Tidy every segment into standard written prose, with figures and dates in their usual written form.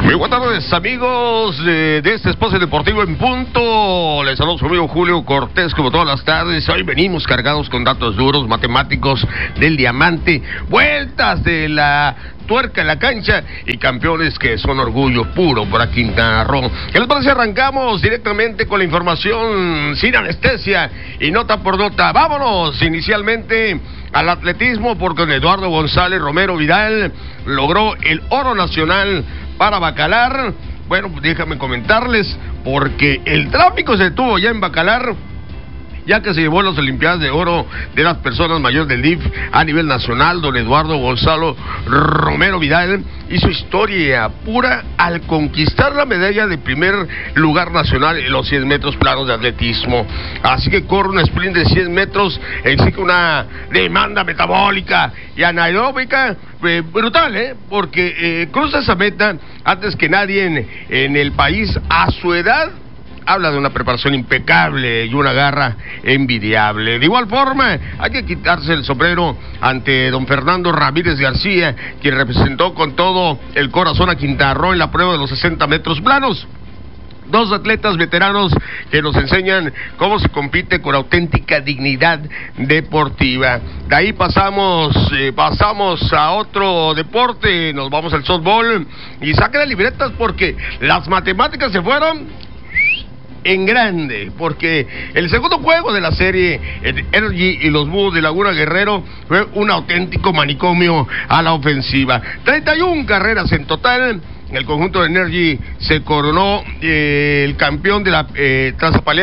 Muy buenas tardes, amigos de este espacio deportivo en punto. Les saludo su amigo Julio Cortés, como todas las tardes. Hoy venimos cargados con datos duros, matemáticos del diamante, vueltas de la tuerca en la cancha y campeones que son orgullo puro para Quintana Roo. ¿Qué les parece? Arrancamos directamente con la información sin anestesia y nota por nota. Vámonos inicialmente al atletismo, porque don Eduardo González Romero Vidal logró el oro nacional para Bacalar. Bueno, pues déjame comentarles, porque el tráfico se detuvo ya en Bacalar, ya que se llevó las Olimpiadas de Oro de las personas mayores del DIF a nivel nacional. Don Eduardo Gonzalo Romero Vidal hizo historia pura al conquistar la medalla de primer lugar nacional en los 100 metros planos de atletismo. Así que corre un sprint de 100 metros, exige una demanda metabólica y anaeróbica brutal, porque cruza esa meta antes que nadie en el país a su edad. Habla de una preparación impecable y una garra envidiable. De igual forma, hay que quitarse el sombrero ante don Fernando Ramírez García, quien representó con todo el corazón a Quintana Roo en la prueba de los 60 metros planos. Dos atletas veteranos que nos enseñan cómo se compite con auténtica dignidad deportiva. De ahí pasamos a otro deporte, nos vamos al softball y saquen las libretas, porque las matemáticas se fueron en grande, porque el segundo juego de la serie, el Energy y los Búhos de Laguna Guerrero, fue un auténtico manicomio a la ofensiva. 31 carreras en total. El conjunto de Energy se coronó el campeón de la Tranzapalea,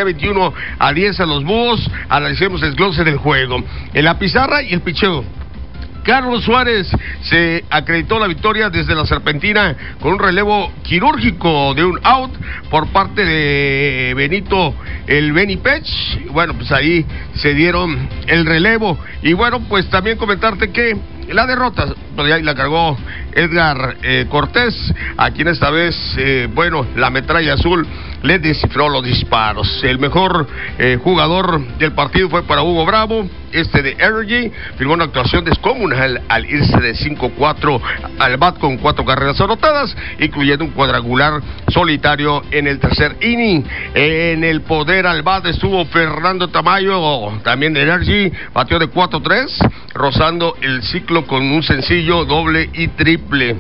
21-10 a los Búhos. Analicemos el desglose del juego. En la pizarra y el picheo, Carlos Suárez se acreditó la victoria desde la Serpentina con un relevo quirúrgico de un out por parte de Benito, el Benny Pech. Bueno, pues ahí se dieron el relevo. Y bueno, pues también comentarte que la derrota, pues ahí la cargó Edgar Cortés, a quien esta vez, la metralla azul le descifró los disparos. El mejor jugador del partido fue para Hugo Bravo, de Energy. Firmó una actuación descomunal al irse de 5-4 al bat con 4 carreras anotadas, incluyendo un cuadrangular solitario en el tercer inning. En el poder al bat estuvo Fernando Tamayo, también de Energy, batió de 4-3, rozando el ciclo con un sencillo, doble y triple.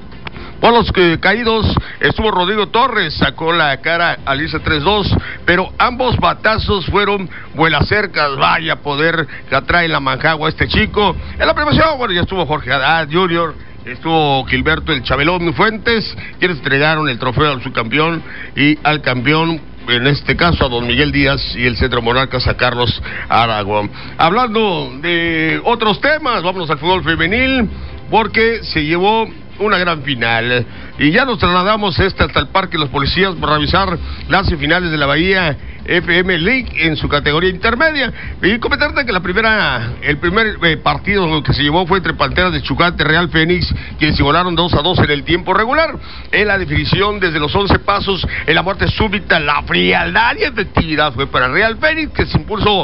Por los caídos estuvo Rodrigo Torres, sacó la cara al irse 3-2, pero ambos batazos fueron vuelas cercas. Vaya poder que atrae la Manjagua este chico. En la premiación, ya estuvo Jorge Haddad Jr., estuvo Gilberto el Chabelón Fuentes, quienes entregaron el trofeo al subcampeón y al campeón, en este caso a don Miguel Díaz, y el Centro Monarcas a Carlos Aragón. Hablando de otros temas, vámonos al fútbol femenil, porque se llevó una gran final, y ya nos trasladamos hasta el Parque de los Policías para revisar las semifinales de la Bahía FM League en su categoría intermedia. Y comentarte que el primer partido que se llevó fue entre Panteras de Chucate, Real Fénix, quienes igualaron 2-2 en el tiempo regular. En la definición, desde los 11 pasos, en la muerte súbita, la frialdad y efectividad fue para Real Fénix, que se impulsó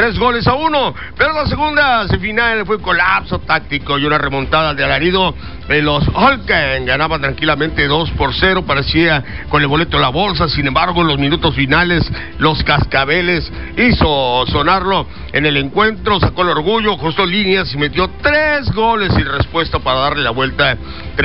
3-1, pero la segunda semifinal fue colapso táctico y una remontada de alarido. Los Holken ganaban tranquilamente 2-0, parecía con el boleto en la bolsa. Sin embargo, en los minutos finales, los Cascabeles hizo sonarlo en el encuentro, sacó el orgullo, ajustó líneas y metió 3 goles sin respuesta para darle la vuelta,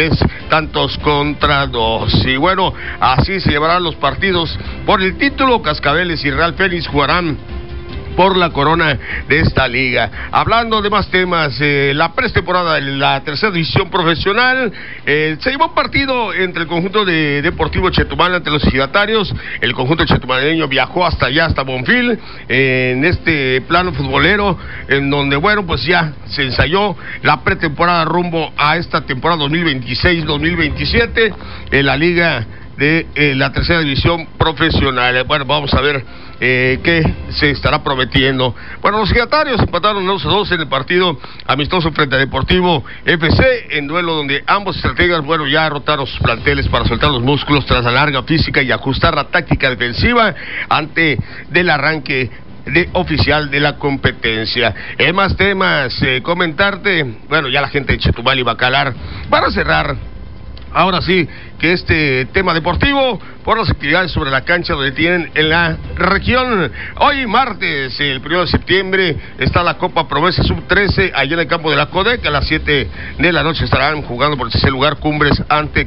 3-2. Y bueno, así se llevarán los partidos por el título. Cascabeles y Real Fénix jugarán por la corona de esta liga. Hablando de más temas, la pretemporada de la tercera división profesional, se llevó un partido entre el conjunto de Deportivo Chetumal ante los ejidatarios. El conjunto chetumaleño viajó hasta allá, hasta Bonfil, en este plano futbolero, en donde, pues ya se ensayó la pretemporada rumbo a esta temporada 2026-2027 en la liga de la tercera división profesional. Bueno, vamos a ver qué se estará prometiendo. Bueno, los ejidatarios empataron 2-2 en el partido amistoso frente a Deportivo FC, en duelo donde ambos estrategas, ya rotaron sus planteles para soltar los músculos tras la larga física y ajustar la táctica defensiva ante del arranque oficial de la competencia. En más temas, comentarte, ya la gente de Chetumal y Bacalar van a cerrar ahora sí, que este tema deportivo por las actividades sobre la cancha donde tienen en la región. Hoy martes, el 1 de septiembre, está la Copa Promesa Sub-13 allá en el campo de la Codec. A las 7 de la noche estarán jugando por el tercer lugar Cumbres ante